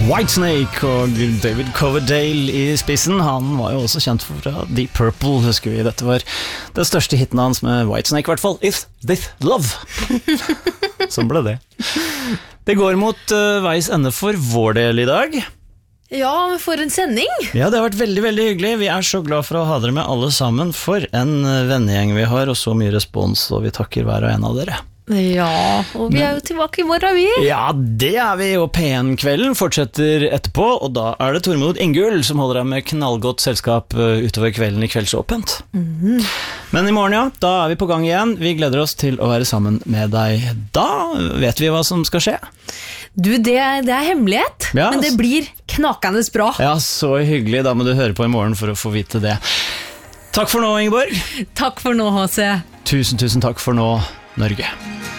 Whitesnake og David Coverdale i spissen. Han var jo også kjent fra Deep Purple, husker vi. Dette var den største hitten hans med Whitesnake, i hvert fall. Is This Love? Sånn ble det. Det går mot veis ende for vår del i dag. Ja, men for en sending! Ja, det har vært veldig, veldig hyggelig. Vi er så glad for å ha dere med alle sammen. For en vennegjeng vi har, og så mye respons, og vi takker hver og en av dere. Ja, og vi er jo tilbake i morgen, vi. Ja, det er vi, og P1-kvelden fortsetter etterpå, og da er det Tormod Ingull som holder deg med knallgodt selskap utover kvelden i Kveldsåpent. Men i morgen, ja, da er vi på gang igjen. Vi gleder oss til å være sammen med deg. Da vet vi hva som skal skje. Du, det er hemmelighet, Ja, men det blir knakende bra. Ja, så hyggelig. Da må du høre på i morgen for å få vite det. Takk for nå, Ingeborg. Takk for nå, HC. Tusen takk for nå, Norge.